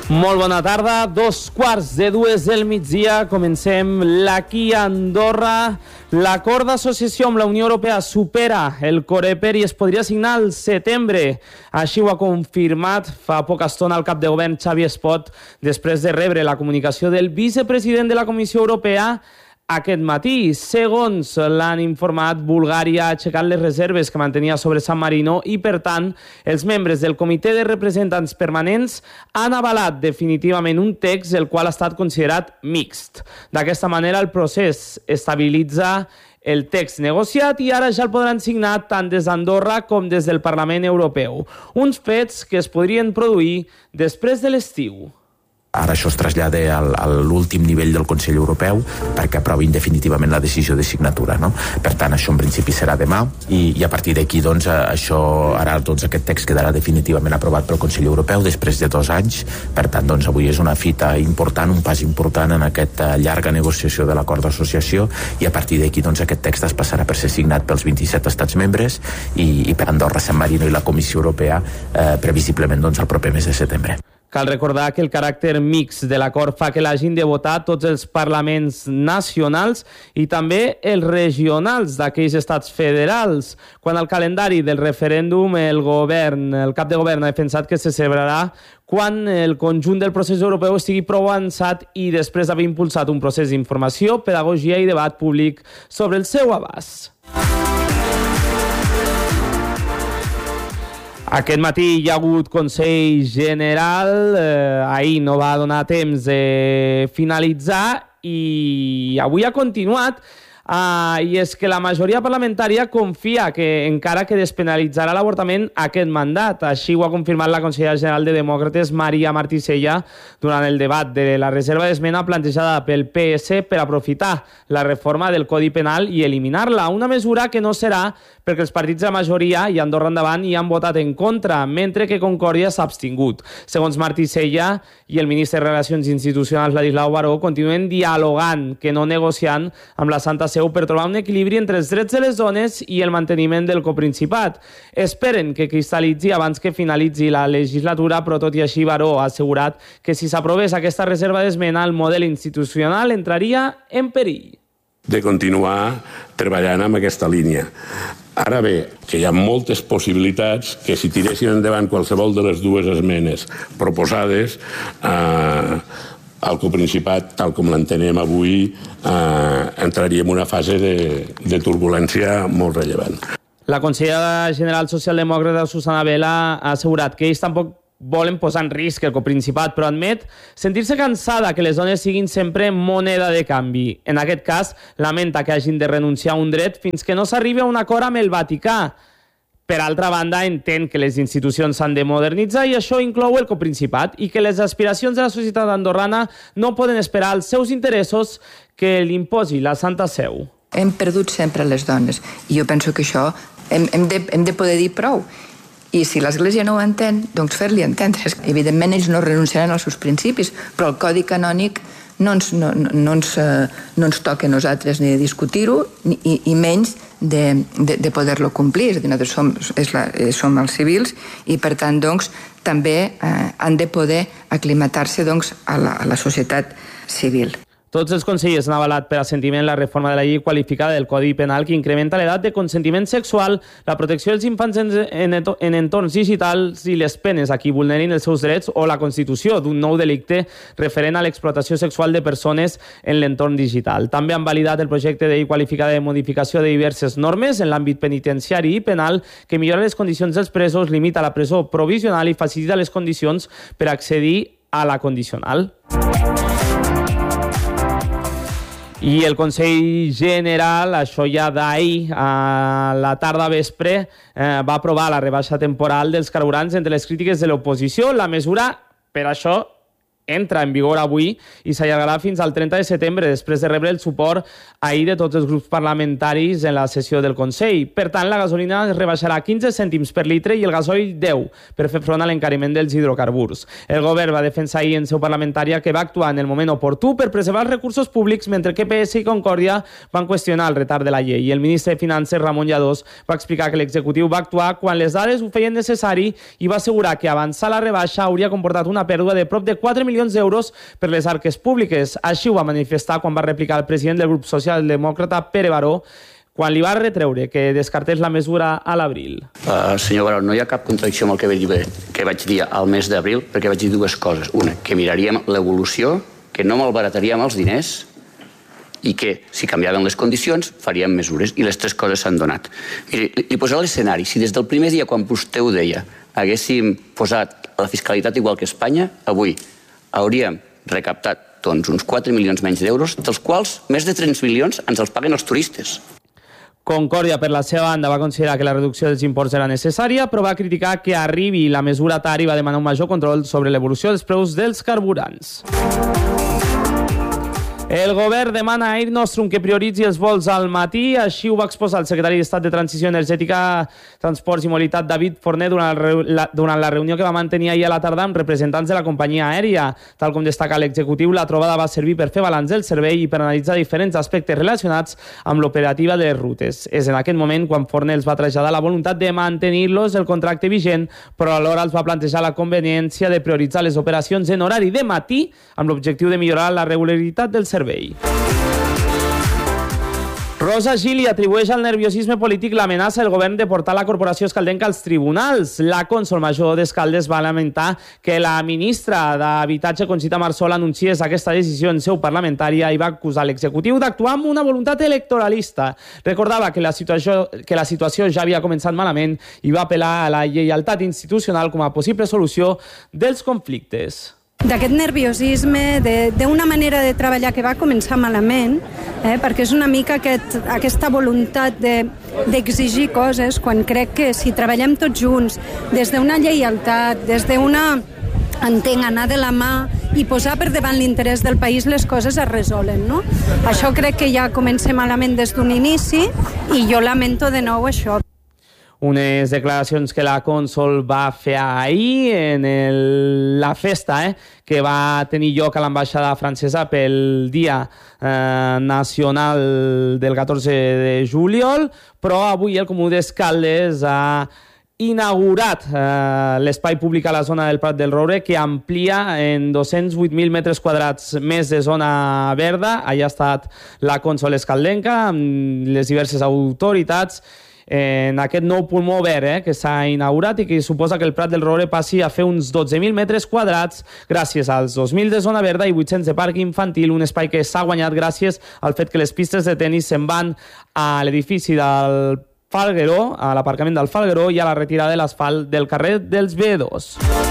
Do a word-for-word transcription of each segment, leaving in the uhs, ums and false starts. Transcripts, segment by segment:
Molt bona tarda, dos quarts de dues del migdia, comencem l'aquí a Andorra. L'acord d'associació amb la Unió Europea supera el Coreper i es podria signar al setembre. Així ho ha confirmat fa poca estona el cap de govern Xavi Espot després de rebre la comunicació del vicepresident de la Comissió Europea aquest matí. Segons l'han informat, Bulgària ha aixecat les reserves que mantenia sobre San Marino i, per tant, els membres del Comitè de Representants Permanents han avalat definitivament un text el qual ha estat considerat mixt. D'aquesta manera, el procés estabilitza el text negociat i ara ja el podran signar tant des d'Andorra com des del Parlament Europeu. Uns fets que es podrien produir després de l'estiu. Ara això es trasllada al, a l'últim nivell del Consell Europeu perquè aprovin definitivament la decisió de signatura, no? Per tant, això en principi serà demà i, i a partir d'aquí doncs, això ara doncs, aquest text quedarà definitivament aprovat pel Consell Europeu després de dos anys. Per tant, doncs, avui és una fita important, un pas important en aquesta llarga negociació de l'acord d'associació i a partir d'aquí doncs, aquest text es passarà per ser signat pels vint-i-set estats membres i, i per Andorra, San Marino i la Comissió Europea eh, previsiblement doncs, el proper mes de setembre. Cal recordar que el caràcter mixt de l'acord fa que l'hagin de votar tots els parlaments nacionals i també els regionals d'aquells estats federals. Quan al calendari del referèndum el govern, el cap de govern ha defensat que se celebrarà quan el conjunt del procés europeu estigui prou avançat i després d'haver impulsat un procés d'informació, pedagogia i debat públic sobre el seu abast. Aquest matí hi ha hagut Consell General, eh, ahir no va donar temps de finalitzar i avui ha continuat. Uh, I és que la majoria parlamentària confia que encara que despenalitzarà l'avortament aquest mandat. Així ho ha confirmat la consellera general de Demòcrates, Maria Martí Sella, durant el debat de la reserva d'esmena plantejada pel P S per aprofitar la reforma del Codi Penal i eliminar-la. Una mesura que no serà perquè els partits de la majoria i Andorra Endavant hi han votat en contra, mentre que Concòrdia s'ha abstingut. Segons Martí Sella i el ministre de Relacions Institucionals, Ladislau Baró, continuen dialogant, que no negociant amb la Santa Seu per trobar un equilibri entre els drets de les dones i el manteniment del coprincipat. Esperen que cristal·litzi abans que finalitzi la legislatura, però tot i així Baró ha assegurat que si s'aprovés aquesta reserva d'esmena, el model institucional entraria en perill. De continuar treballant amb aquesta línia. Ara bé, que hi ha moltes possibilitats que si tiressin endavant qualsevol de les dues esmenes proposades, eh, el coprincipat, tal com l'entenem avui, eh, entraria en una fase de, de turbulència molt rellevant. La consellera general socialdemòcrata Susana Vela ha assegurat que ells tampoc volen posar en risc el coprincipat, però admet sentir-se cansada que les dones siguin sempre moneda de canvi. En aquest cas, lamenta que hagin de renunciar a un dret fins que no s'arribi a un acord amb el Vaticà. Per altra banda, entén que les institucions s'han de modernitzar i això inclou el coprincipat i que les aspiracions de la societat andorrana no poden esperar els seus interessos que l'imposi la Santa Seu. Hem perdut sempre les dones i jo penso que això hem, hem, de, hem de poder dir prou. I si l'Església no ho entén, doncs fer-li entendre. Evidentment, ells no renunciaran als seus principis, però el Codi Canònic no ens, no, no ens, no ens toca a nosaltres ni de discutir-ho, ni, i, i menys de, de, de poder-lo complir. És a dir, nosaltres som, és la, som els civils i, per tant, doncs, també eh, han de poder aclimatar-se doncs, a, la, a la societat civil. Tots els consellers han avalat per assentiment la reforma de la llei qualificada del Codi Penal que incrementa l'edat de consentiment sexual, la protecció dels infants en, en, en entorns digitals i les penes a qui vulnerin els seus drets o la constitució d'un nou delicte referent a l'explotació sexual de persones en l'entorn digital. També han validat el projecte de llei qualificada de modificació de diverses normes en l'àmbit penitenciari i penal que millora les condicions dels presos, limita la presó provisional i facilita les condicions per accedir a la condicional. I el Consell General, això ja d'ahir, a la tarda vespre, eh, va aprovar la rebaixa temporal dels carburants entre les crítiques de l'oposició. La mesura, per això, entra en vigor avui i s'allargarà fins al trenta de setembre, després de rebre el suport ahir de tots els grups parlamentaris en la sessió del Consell. Per tant, la gasolina es rebaixarà quinze cèntims per litre i el gasoil deu per fer front a l'encariment dels hidrocarburs. El govern va defensar ahir en seu parlamentària que va actuar en el moment oportú per preservar els recursos públics, mentre que P S i Concòrdia van qüestionar el retard de la llei. I el ministre de Finances, Ramon Lladós, va explicar que l'executiu va actuar quan les dades ho feien necessari i va assegurar que avançar la rebaixa hauria comportat una pèrdua de prop de quatre milions d'euros per les arques públiques. Així ho va manifestar quan va replicar el president del grup socialdemòcrata, Pere Baró, quan li va retreure que descartés la mesura a l'abril. Uh, senyor Baró, no hi ha cap contradicció amb el que vaig dir, que vaig dir al mes d'abril, perquè vaig dir dues coses. Una, que miraríem l'evolució, que no malbarataríem els diners i que, si canviaven les condicions, faríem mesures. I les tres coses s'han donat. Miri, li posaré l'escenari. Si des del primer dia, quan vostè ho deia, haguéssim posat la fiscalitat igual que Espanya, avui hauríem recaptat doncs, uns quatre milions menys d'euros, dels quals més de tres milions ens els paguen els turistes. Concòrdia, per la seva banda, va considerar que la reducció dels imports era necessària, però va criticar que arribi la mesura tard i va demanar un major control sobre l'evolució dels preus dels carburants. El govern demana a Air Nostrum que prioritzi els vols al matí, així ho va exposar el secretari d'Estat de Transició Energètica, Transports i Mobilitat, David Forné, durant la, durant la reunió que va mantenir ahir a la tarda amb representants de la companyia aèria. Tal com destaca l'executiu, la trobada va servir per fer balanç del servei i per analitzar diferents aspectes relacionats amb l'operativa de les rutes. És en aquest moment quan Forné els va traslladar la voluntat de mantenir-los el contracte vigent, però alhora els va plantejar la conveniència de prioritzar les operacions en horari de matí amb l'objectiu de millorar la regularitat del servei. servei. Rosa Gili atribueix al nerviosisme polític l'amenaça del govern de portar la corporació escaldenca als tribunals. La cònsol major d'Escaldes va lamentar que la ministra d'Habitatge, Conxita Marsol, anunciés aquesta decisió en seu parlamentària i va acusar l'executiu d'actuar amb una voluntat electoralista. Recordava que la situació, que la situació ja havia començat malament i va apel·lar a la lleialtat institucional com a possible solució dels conflictes. D'aquest nerviosisme, d'una manera de treballar que va començar malament, eh, perquè és una mica aquest, aquesta voluntat d'exigir de, coses, quan crec que si treballem tots junts, des d'una lleialtat, des d'una, entenc, anar de la mà i posar per davant l'interès del país, les coses es resolen, no? Això crec que ja comença malament des d'un inici i jo lamento de nou això. Unes declaracions que la cònsol va fer ahir en el, la festa eh, que va tenir lloc a l'ambaixada francesa pel Dia eh, Nacional del catorze de juliol, però avui el Comú d'Escaldes ha inaugurat eh, l'espai públic a la zona del Prat del Roure, que amplia en dos-cents vuit mil metres quadrats més de zona verda. Allà ha estat la cònsol escaldenca amb les diverses autoritats en aquest nou pulmó verd eh, que s'ha inaugurat i que suposa que el Prat del Roure passi a fer uns dotze mil metres quadrats gràcies als dos mil de zona verda i vuit-cents de parc infantil, un espai que s'ha guanyat gràcies al fet que les pistes de tenis se'n van a l'edifici del Falgueró, a l'aparcament del Falgueró i a la retirada de l'asfalt del carrer dels Vedos.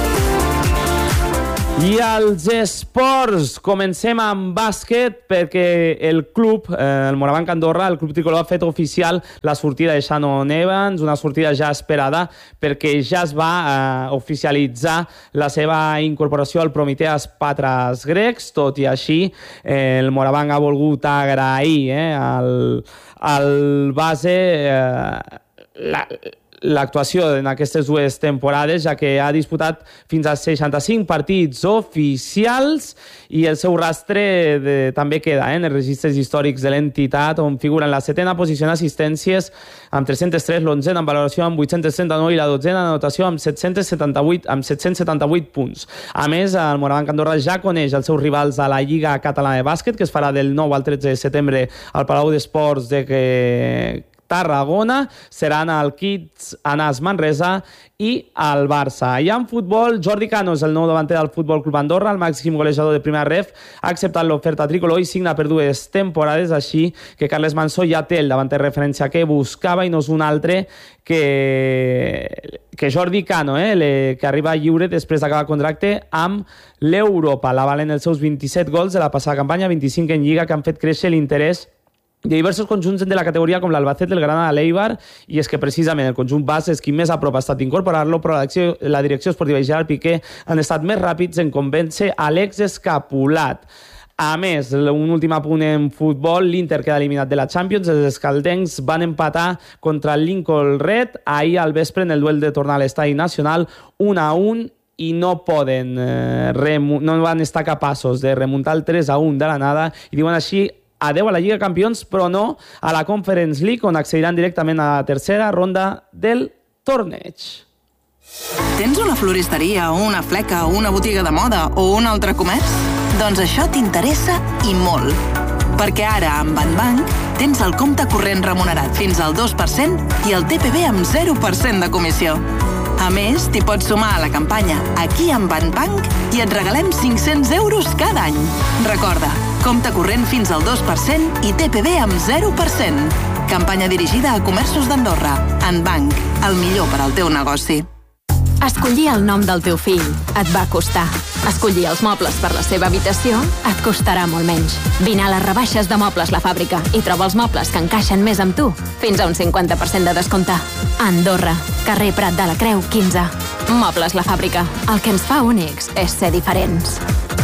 I als esports, comencem amb bàsquet perquè el club, eh, el Morabanc Andorra, el club tricolor ha fet oficial la sortida de Shannon Evans, una sortida ja esperada perquè ja es va eh, oficialitzar la seva incorporació al Prometeas Patras Grecs. Tot i així, eh, el Morabanc ha volgut agrair eh, al, al base eh, la... l'actuació en aquestes dues temporades, ja que ha disputat fins a seixanta-cinc partits oficials i el seu rastre de, també queda eh, en els registres històrics de l'entitat, on figura en la setena posició en assistències amb tres-cents tres, l'onzena en valoració amb vuit-cents trenta-nou i la dotzena en anotació amb set-cents setanta-vuit, amb set-cents setanta-vuit punts. A més, el Morabanc Andorra ja coneix els seus rivals a la Lliga Catalana de Bàsquet, que es farà del nou al tretze de setembre al Palau d'Esports de que Tarragona, seran el Kids Anas Manresa i el Barça. I en futbol, Jordi Cano és el nou davanter del Futbol Club Andorra, el màxim golejador de primera ref, ha acceptat l'oferta tricolor i signa per dues temporades, així que Carles Mansó ja té el davanter referència que buscava i no és un altre que, que Jordi Cano, eh, le, que arriba lliure després d'acabar contracte amb l'Europa. La valen els seus vint-i-set gols de la passada campanya, vint-i-cinc en Lliga, que han fet créixer l'interès Hi ha diversos conjunts de la categoria com l'Albacete, el Granada, l'Eibar, i és que precisament el conjunt base és qui més a prop ha estat d'incorporar-lo, però la direcció esportiva i Gerard Piqué han estat més ràpids en convèncer Alex Escapulat. A més, un últim apunt en futbol, l'Inter queda eliminat de la Champions, els escaldencs van empatar contra el Lincoln Red ahir al vespre en el duel de tornar a l'Estadi Nacional un a un, i no poden eh, remu- no van estar capaços de remuntar el tres a un de la nada, i diuen així adeu a la Lliga Campions, però no a la Conference League, on accediran directament a la tercera ronda del torneig. Tens una floristeria, una fleca, una botiga de moda o un altre comerç? Doncs això t'interessa i molt. Perquè ara, amb Banbank, tens el compte corrent remunerat fins al dos per cent i el T P V amb zero per cent de comissió. A més, t'hi pots sumar a la campanya Aquí amb Banbank i et regalem cinc-cents euros cada any. Recorda, compte corrent fins al dos per cent i T P V amb zero per cent. Campanya dirigida a comerços d'Andorra. Banbank, el millor per al teu negoci. Escollir el nom del teu fill et va costar. Escollir els mobles per la seva habitació et costarà molt menys. Vine a les rebaixes de Mobles La Fàbrica i troba els mobles que encaixen més amb tu. Fins a un cinquanta per cent de descompte. Andorra, carrer Prat de la Creu, quinze. Mobles La Fàbrica. El que ens fa únics és ser diferents.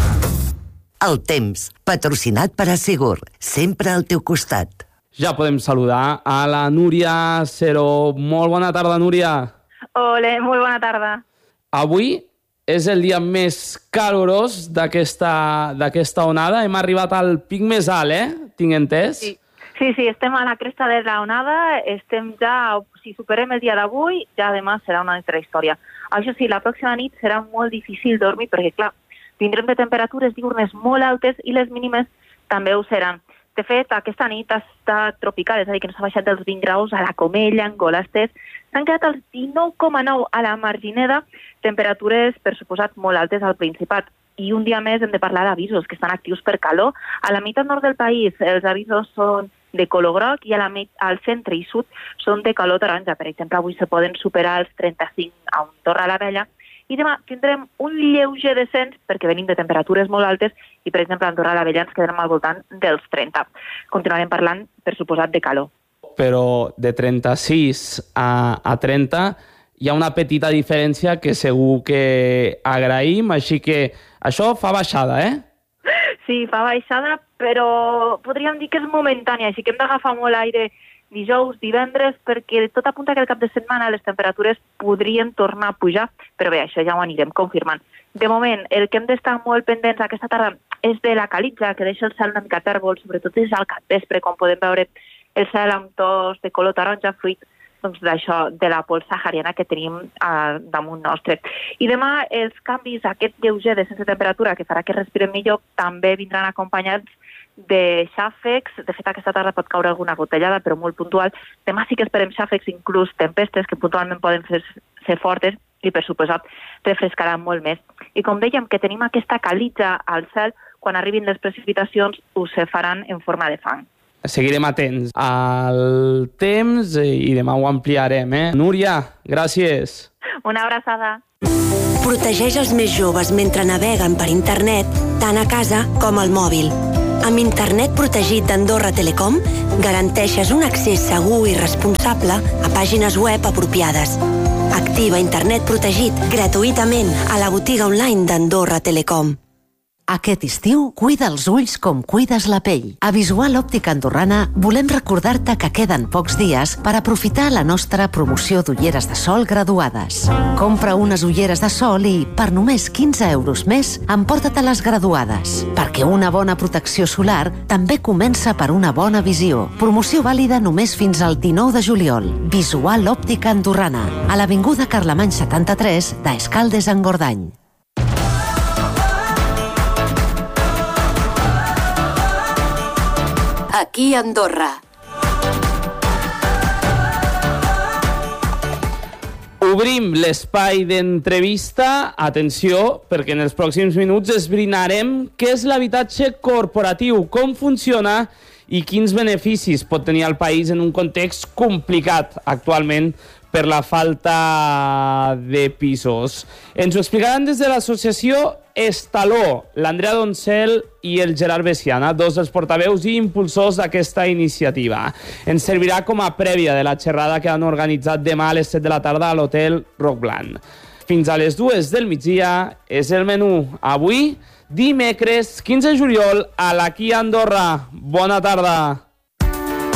El temps, patrocinat per Assegur, sempre al teu costat. Ja podem saludar a la Núria Cero. Molt bona tarda, Núria. Hola, molt bona tarda. Avui és el dia més calorós d'aquesta d'aquesta onada. Hem arribat al pic més alt, eh? Tinc entès? Sí. sí, sí, estem a la cresta de la onada. Estem ja, si superem el dia d'avui, ja demà serà una altra història. Això sí, la pròxima nit serà molt difícil dormir perquè, clar, tindrem de temperatures diurnes molt altes i les mínimes també ho seran. De fet, aquesta nit ha estat tropical, és a dir, que no s'ha baixat dels vint graus a la Comella, en Golasters. S'han quedat als dinou coma nou a la Margineda, temperatures, per suposat, molt altes al Principat. I un dia més hem de parlar d'avisos que estan actius per calor. A la meitat nord del país els avisos són de color groc i a la mit- al centre i sud són de color taronja. Per exemple, avui se poden superar els trenta-cinc a un Torre la Vella. I demà tindrem un lleuger descens perquè venim de temperatures molt altes i, per exemple, a Andorra la Vella ens quedarem al voltant dels trenta. Continuarem parlant, per suposat, de calor. Però de trenta-sis a, a trenta hi ha una petita diferència que segur que agraïm, així que això fa baixada, eh? Sí, fa baixada, però podríem dir que és momentània, així que hem d'agafar molt aire dijous, divendres, perquè tot apunta que el cap de setmana les temperatures podrien tornar a pujar, però bé, això ja ho anirem confirmant. De moment, el que hem d'estar molt pendents aquesta tarda és de la calitza, que deixa el cel una mica tèrbol, sobretot des del capvespre, quan podem veure el cel amb tos de color taronja, fruit doncs, d'això, de la pols sahariana que tenim eh, damunt nostre. I demà els canvis, aquest lleuger descens de temperatura que farà que respirem millor, també vindran acompanyats de xàfecs. De fet, aquesta tarda pot caure alguna gotellada, però molt puntual. Demà sí que esperem xàfecs, inclús tempestes, que puntualment poden fer, ser fortes i, per suposat, refrescarà molt més. I com dèiem, que tenim aquesta calitza al cel, quan arribin les precipitacions ho se faran en forma de fang. Seguirem atents al temps i demà ho ampliarem, eh? Núria, gràcies. Una abraçada. Protegeix els més joves mentre naveguen per internet, tant a casa com al mòbil. Amb Internet protegit d'Andorra Telecom, garanteixes un accés segur i responsable a pàgines web apropiades. Activa Internet protegit gratuïtament a la botiga online d'Andorra Telecom. Aquest estiu, cuida els ulls com cuides la pell. A Visual Òptica Andorrana volem recordar-te que queden pocs dies per aprofitar la nostra promoció d'ulleres de sol graduades. Compra unes ulleres de sol i, per només quinze euros més, emporta-te les graduades. Perquè una bona protecció solar també comença per una bona visió. Promoció vàlida només fins al dinou de juliol. Visual Òptica Andorrana, a l'avinguda Carlemany setanta-tres d'Escaldes en Gordany. Aquí Andorra. Obrim l'espai d'entrevista. Atenció, perquè en els pròxims minuts esbrinarem què és l'habitatge corporatiu, com funciona i quins beneficis pot tenir el país en un context complicat actualment per la falta de pisos. Ens ho explicaran des de l'associació Estaló, l'Andrea Doncel i el Gerard Veciana, dos dels portaveus i impulsors d'aquesta iniciativa. Ens servirà com a prèvia de la xerrada que han organitzat demà a les set de la tarda a l'Hotel Roc Blanc. Fins a les dues del migdia és el menú. Avui, dimecres quinze de juliol, a l'Aquí Andorra. Bona tarda.